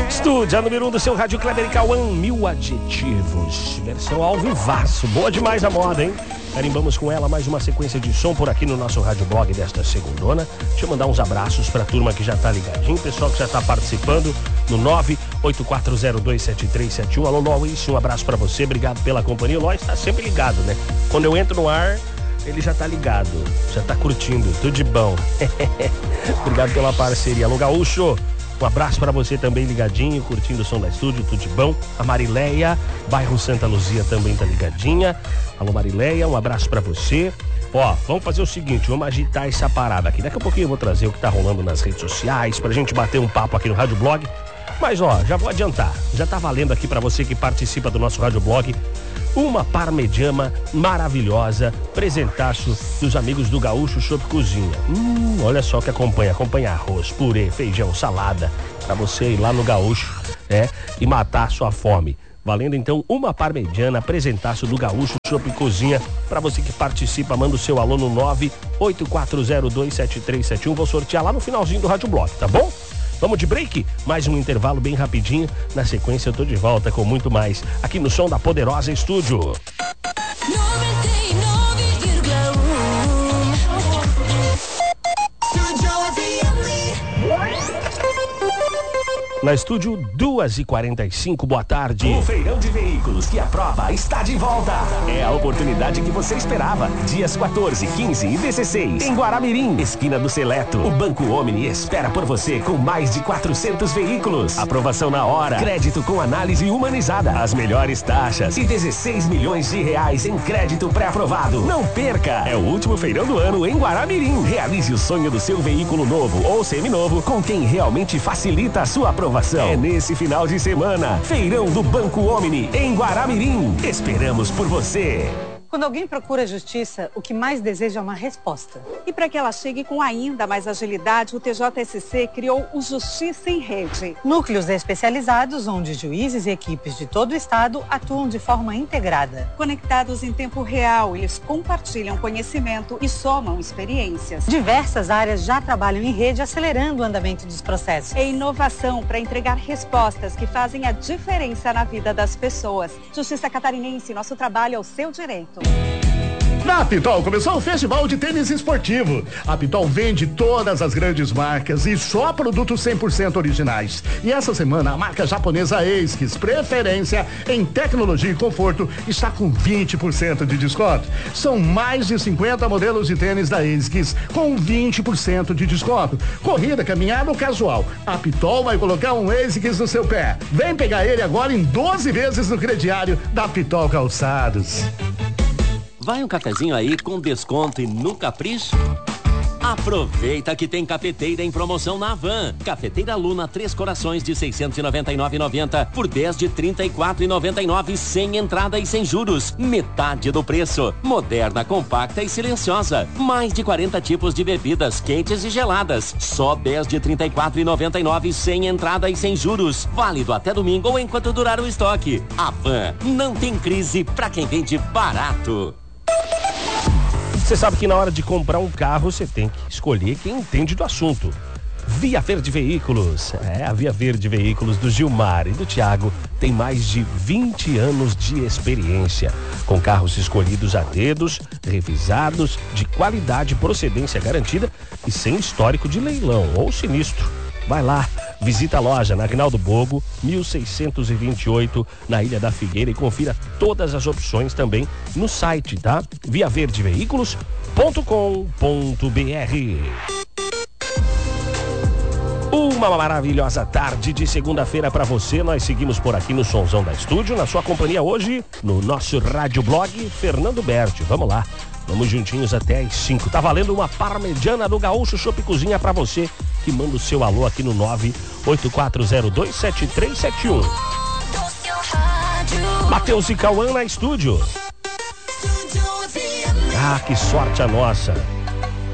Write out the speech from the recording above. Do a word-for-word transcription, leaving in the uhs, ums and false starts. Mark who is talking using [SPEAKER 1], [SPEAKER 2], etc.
[SPEAKER 1] Estúdio, a número um do seu rádio Kleber e Cauã, mil adjetivos. Versão ao vivaço. Boa demais a moda, hein? Carimbamos com ela mais uma sequência de som por aqui no nosso rádio blog desta segundona. Deixa eu mandar uns abraços pra turma que já tá ligadinho, pessoal que já tá participando no nove oito quatro zero dois sete três sete um. Alô, Luiz, um abraço pra você, obrigado pela companhia. O Luiz tá sempre ligado, né? Quando eu entro no ar, ele já tá ligado, já tá curtindo, tudo de bom. Obrigado pela parceria. Alô, Gaúcho, um abraço pra você também ligadinho, curtindo o som da estúdio, tudo de bom. A Marileia, bairro Santa Luzia, também tá ligadinha. Alô, Marileia, um abraço pra você. Ó, vamos fazer o seguinte, vamos agitar essa parada aqui. Daqui a pouquinho eu vou trazer o que tá rolando nas redes sociais, pra gente bater um papo aqui no Rádio Blog. Mas ó, já vou adiantar, já tá valendo aqui pra você que participa do nosso Rádio Blog uma parmegiana maravilhosa, presentaço dos amigos do Gaúcho Shop Cozinha. Hum, olha só que acompanha, acompanha arroz, purê, feijão, salada, pra você ir lá no Gaúcho, é, e matar a sua fome. Valendo então uma parmegiana, presentaço do Gaúcho Shop Cozinha, pra você que participa, manda o seu alô no nove oito quatro zero dois sete três sete um, vou sortear lá no finalzinho do Rádio Blog, tá bom? Vamos de break? Mais um intervalo bem rapidinho. Na sequência eu tô de volta com muito mais aqui no Som da Poderosa Estúdio. Na estúdio, duas e quarenta e cinco, boa tarde.
[SPEAKER 2] O Feirão de Veículos que aprova está de volta. É a oportunidade que você esperava. Dias quatorze, quinze e dezesseis. Em Guaramirim, esquina do Seleto. O Banco Omni espera por você com mais de quatrocentos veículos. Aprovação na hora. Crédito com análise humanizada. As melhores taxas. E dezesseis milhões de reais em crédito pré-aprovado. Não perca. É o último feirão do ano em Guaramirim. Realize o sonho do seu veículo novo ou seminovo com quem realmente facilita a sua aprovação. É nesse final de semana. Feirão do Banco Omni, em Guaramirim. Esperamos por você.
[SPEAKER 3] Quando alguém procura justiça, o que mais deseja é uma resposta.
[SPEAKER 4] E para que ela chegue com ainda mais agilidade, o T J S C criou o Justiça em Rede.
[SPEAKER 3] Núcleos especializados onde juízes e equipes de todo o estado atuam de forma integrada.
[SPEAKER 4] Conectados em tempo real, eles compartilham conhecimento e somam experiências.
[SPEAKER 3] Diversas áreas já trabalham em rede, acelerando o andamento dos processos.
[SPEAKER 4] É inovação para entregar respostas que fazem a diferença na vida das pessoas. Justiça Catarinense, nosso trabalho é o seu direito.
[SPEAKER 5] Na Pitol começou o Festival de Tênis Esportivo. A Pitol vende todas as grandes marcas e só produtos cem por cento originais. E essa semana a marca japonesa Esquis, preferência em tecnologia e conforto, está com vinte por cento de desconto. São mais de cinquenta modelos de tênis da Esquis com vinte por cento de desconto. Corrida, caminhada ou casual. A Pitol vai colocar um Esquis no seu pé. Vem pegar ele agora em doze vezes no crediário da Pitol Calçados.
[SPEAKER 6] Vai um cafezinho aí com desconto e no capricho? Aproveita que tem cafeteira em promoção na Havan. Cafeteira Luna Três Corações de seiscentos e noventa e nove reais e noventa centavos por dez de trinta e quatro reais e noventa e nove centavos sem entrada e sem juros. Metade do preço. Moderna, compacta e silenciosa. Mais de quarenta tipos de bebidas quentes e geladas. Só dez de trinta e quatro reais e noventa e nove centavos sem entrada e sem juros. Válido até domingo ou enquanto durar o estoque. Havan, não tem crise pra quem vende barato.
[SPEAKER 1] Você sabe que na hora de comprar um carro, você tem que escolher quem entende do assunto. Via Verde Veículos. É, a Via Verde Veículos do Gilmar e do Thiago tem mais de vinte anos de experiência. Com carros escolhidos a dedos, revisados, de qualidade, procedência garantida e sem histórico de leilão ou sinistro. Vai lá, visita a loja na Aguinaldo Bogo, mil seiscentos e vinte e oito, na Ilha da Figueira, e confira todas as opções também no site, tá? via verde veículos ponto com ponto b r. Uma maravilhosa tarde de segunda-feira para você. Nós seguimos por aqui no Sonzão da Estúdio, na sua companhia hoje, no nosso Rádio Blog, Fernando Berti. Vamos lá, vamos juntinhos até às cinco. Tá valendo uma parmegiana do Gaúcho Shop Cozinha para você que manda o seu alô aqui no nove oito quatro zero dois sete três sete um. Matheus e Cauã na estúdio. Ah, que sorte a nossa.